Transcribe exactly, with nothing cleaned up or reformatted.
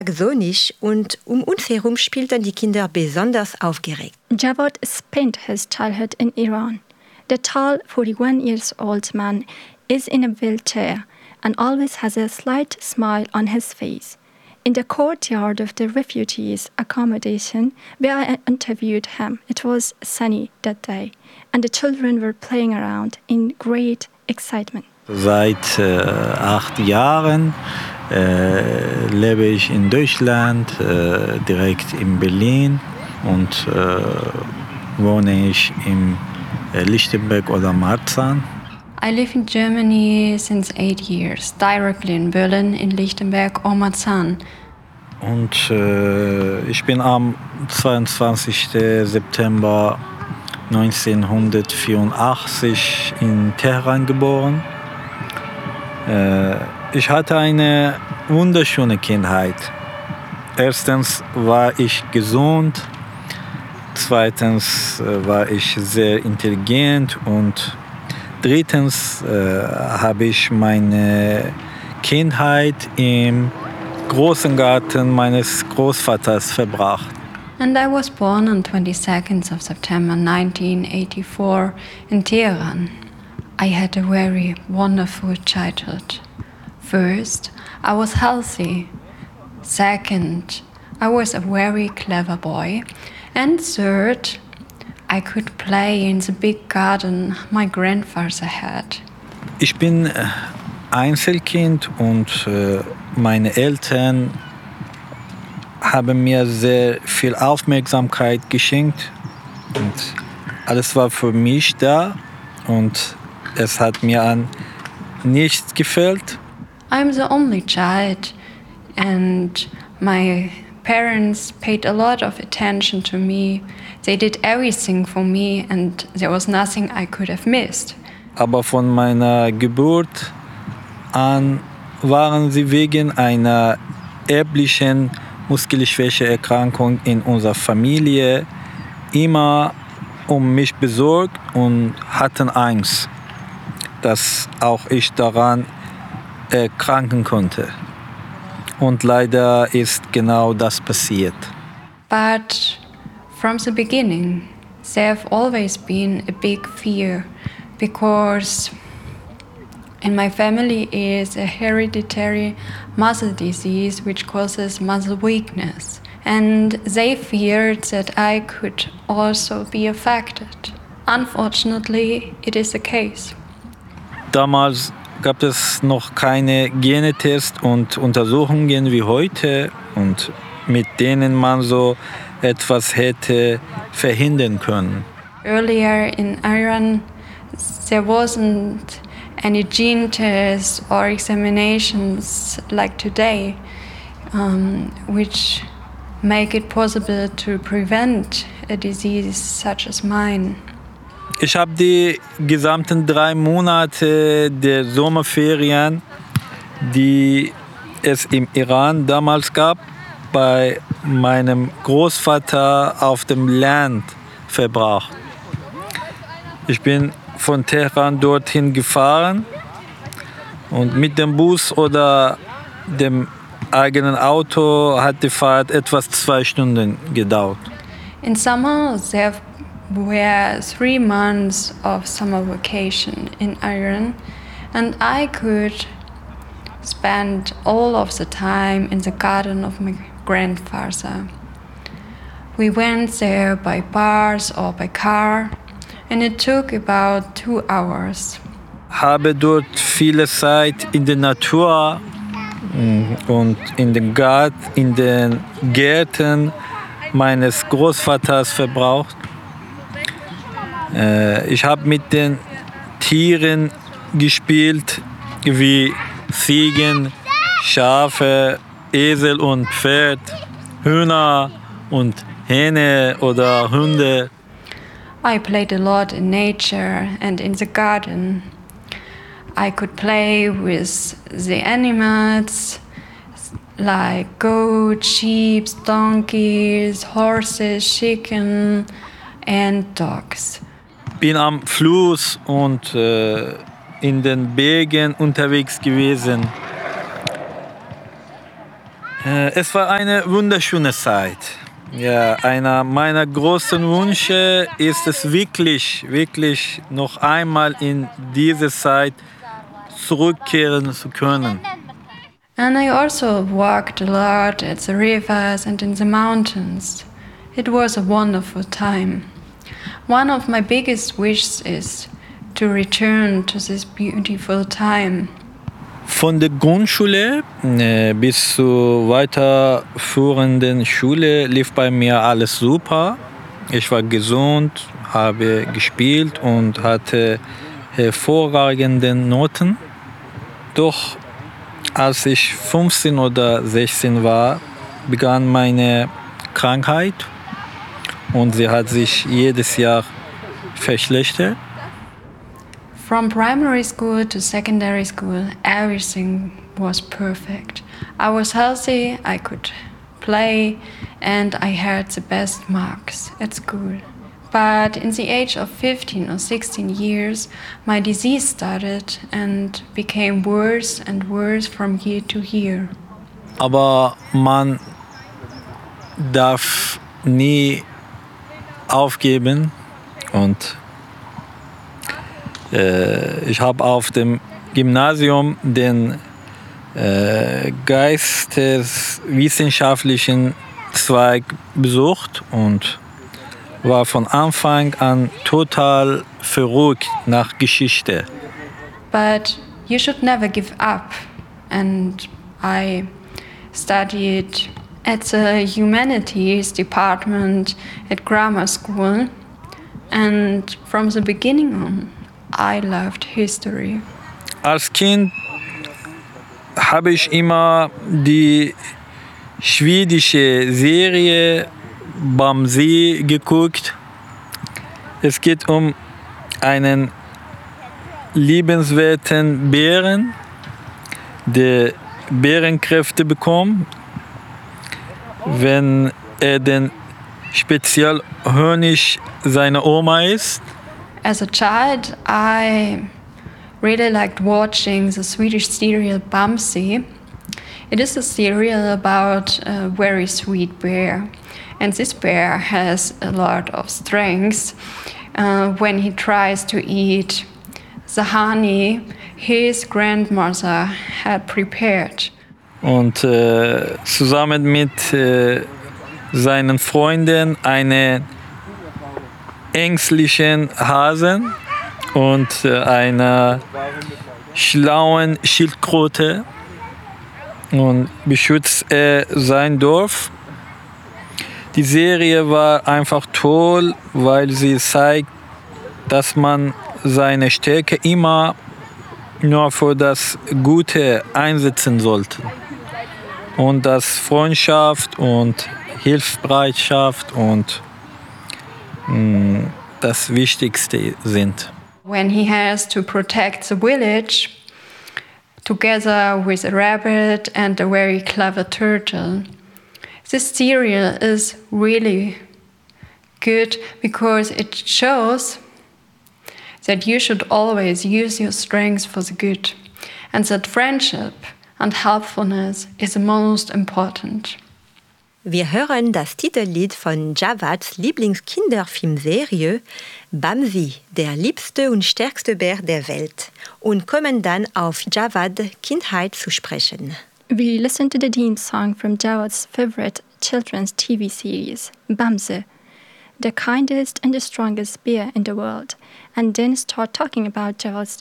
sonnig und um uns herum spielten die Kinder besonders aufgeregt. Javad spent his childhood in Iran. The tall, forty-one years old man is in a wheelchair and always has a slight smile on his face. In the courtyard of the refugees' accommodation, where I interviewed him, it was sunny that day, and the children were playing around in great excitement. Seit äh, acht Jahren äh, lebe ich in Deutschland, äh, direkt in Berlin, und äh, wohne ich in äh, Lichtenberg oder Marzahn. I live in Germany since eight years, directly in Berlin, in Lichtenberg or Marzahn. Und äh, ich bin am zweiundzwanzigsten September neunzehnhundertvierundachtzig in Teheran geboren. Äh, ich hatte eine wunderschöne Kindheit. Erstens war ich gesund, zweitens äh, war ich sehr intelligent und drittens äh, habe ich meine Kindheit im großen Garten meines Großvaters verbracht. And I was born on twenty-second of September nineteen eighty-four in Tehran. I had a very wonderful childhood. First, I was healthy. Second, I was a very clever boy. And third, I could play in the big garden my grandfather had. Ich bin Einzelkind und äh, meine Eltern haben mir sehr viel Aufmerksamkeit geschenkt. Und alles war für mich da und es hat mir an nichts gefehlt. I'm the only child and my parents paid a lot of attention to me. They did everything for me and there was nothing I could have missed. Aber von meiner Geburt an waren sie wegen einer erblichen Muskelschwächeerkrankung in unserer Familie immer um mich besorgt und hatten Angst, dass auch ich daran erkranken konnte. Und leider ist genau das passiert. But from the beginning, there have always been a big fear because in my family is a hereditary muscle disease which causes muscle weakness. And they feared that I could also be affected. Unfortunately, it is the case. Damals gab es noch keine Genetests und Untersuchungen wie heute, und mit denen man so etwas hätte verhindern können. Earlier in Iran, there wasn't any gene tests or examinations like today, um, which make it possible to prevent a disease such as mine. Ich habe die gesamten drei Monate der Sommerferien, die es im Iran damals gab, bei meinem Großvater auf dem Land verbracht. Ich bin von Teheran dorthin gefahren und mit dem Bus oder dem eigenen Auto hat die Fahrt etwas zwei Stunden gedauert. In summer, there were three months of summer vacation in Iran, and I could spend all of the time in the garden of my grandfather. We went there by bus or by car, and it took about two hours. Habe dort viele Zeit in der Natur und in den Garten, in den Gärten meines Großvaters verbraucht. Ich habe mit den Tieren gespielt, wie Ziegen, Schafe, Esel und Pferd, Hühner und Hähne oder Hunde. I played a lot in nature and in the garden. I could play with the animals like goats, sheep, donkeys, horses, chicken and dogs. Bin am Fluss und äh, in den Bergen unterwegs gewesen. Äh, es war eine wunderschöne Zeit. Ja, einer meiner großen Wünsche ist es wirklich, wirklich noch einmal in diese Zeit zurückkehren zu können. And I also walked a lot at the rivers and in the mountains. It was a wonderful time. One of my biggest wishes is to return to this beautiful time. Von der Grundschule äh, bis zur weiterführenden Schule lief bei mir alles super. Ich war gesund, habe gespielt und hatte hervorragende Noten. Doch als ich fünfzehn oder sechzehn war, begann meine Krankheit und sie hat sich jedes Jahr verschlechtert. From primary school to secondary school, everything was perfect. I was healthy, I could play, and I had the best marks at school. But in the age of fifteen or sixteen years, my disease started and became worse and worse from year to year. Aber man darf nie aufgeben und äh, ich habe auf dem Gymnasium den äh, geisteswissenschaftlichen Zweig besucht und war von Anfang an total verrückt nach Geschichte. But you should never give up. And I studied at the humanities department at grammar school. And from the beginning on, I loved history. Als Kind habe ich immer die schwedische Serie Bamse geguckt. Es geht um einen liebenswerten Bären, der Bärenkräfte bekommt, wenn er den Spezialhonig seiner Oma isst. As a child, I really liked watching the Swedish serial Bamse. It is a serial about a very sweet bear. And this bear has a lot of strength. Uh, when he tries to eat the honey his grandmother had prepared. Und äh, zusammen mit äh, seinen Freunden einen ängstlichen Hasen und äh, einer schlauen Schildkröte und beschützt er sein Dorf. Die Serie war einfach toll, weil sie zeigt, dass man seine Stärke immer nur für das Gute einsetzen sollte. Und dass Freundschaft und Hilfsbereitschaft und mh, das Wichtigste sind. When he has to protect the village together with a rabbit and a very clever turtle. This serial is really good because it shows that you should always use your strengths for the good and that friendship and helpfulness is the most important. Wir hören das Titellied von Javads Lieblingskinderfilmserie Bamse, der liebste und stärkste Bär der Welt, und kommen dann auf Javad Kindheit zu sprechen. We listened to the theme song from Jawad's favorite children's T V series, Bamse, the kindest and the strongest bear in the world, and then start talking about Jawad's